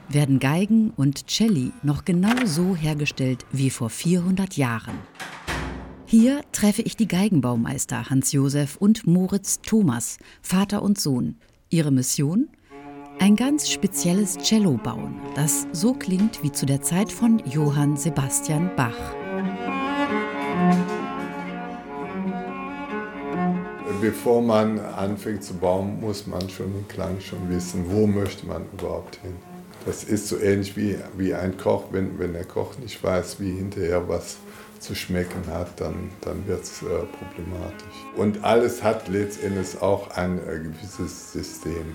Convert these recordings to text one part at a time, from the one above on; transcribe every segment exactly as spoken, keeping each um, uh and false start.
werden Geigen und Celli noch genau so hergestellt wie vor vierhundert Jahren. Hier treffe ich die Geigenbaumeister Hans-Josef und Moritz Thomas, Vater und Sohn. Ihre Mission? Ein ganz spezielles Cello bauen, das so klingt wie zu der Zeit von Johann Sebastian Bach. Bevor man anfängt zu bauen, muss man schon den Klang schon wissen, wo möchte man überhaupt hin. Das ist so ähnlich wie, wie ein Koch, wenn, wenn der Koch nicht weiß, wie hinterher was zu schmecken hat, dann, dann wird es äh, problematisch. Und alles hat letztendlich auch ein äh, gewisses System.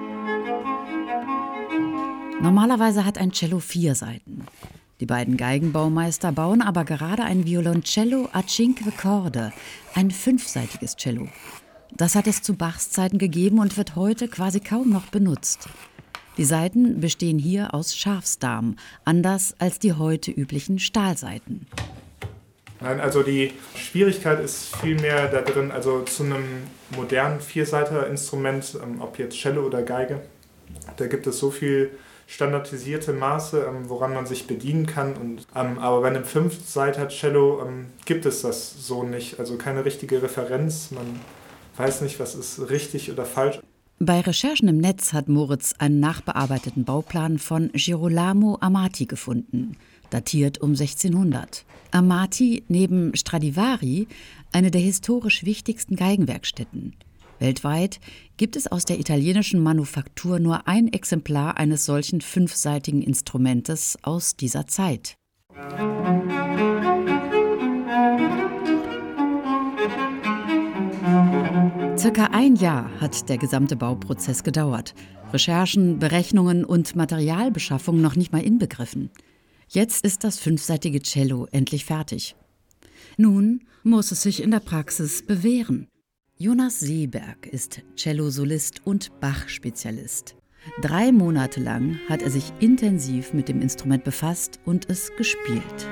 Normalerweise hat ein Cello vier Saiten. Die beiden Geigenbaumeister bauen aber gerade ein Violoncello a cinque corde, ein fünfseitiges Cello. Das hat es zu Bachs Zeiten gegeben und wird heute quasi kaum noch benutzt. Die Saiten bestehen hier aus Schafsdarm, anders als die heute üblichen Stahlsaiten. Nein, also die Schwierigkeit ist vielmehr da drin, also zu einem modernen Viersaiter-Instrument, ob jetzt Cello oder Geige, da gibt es so viel standardisierte Maße, woran man sich bedienen kann. Und, aber bei einem Fünfsaiter-Cello gibt es das so nicht, also keine richtige Referenz, man weiß nicht, was ist richtig oder falsch. Bei Recherchen im Netz hat Moritz einen nachbearbeiteten Bauplan von Girolamo Amati gefunden, datiert um sechzehnhundert. Amati neben Stradivari eine der historisch wichtigsten Geigenwerkstätten. Weltweit gibt es aus der italienischen Manufaktur nur ein Exemplar eines solchen fünfseitigen Instrumentes aus dieser Zeit. Circa ein Jahr hat der gesamte Bauprozess gedauert. Recherchen, Berechnungen und Materialbeschaffung noch nicht mal inbegriffen. Jetzt ist das fünfseitige Cello endlich fertig. Nun muss es sich in der Praxis bewähren. Jonas Seeberg ist Cellosolist und Bach-Spezialist. Drei Monate lang hat er sich intensiv mit dem Instrument befasst und es gespielt.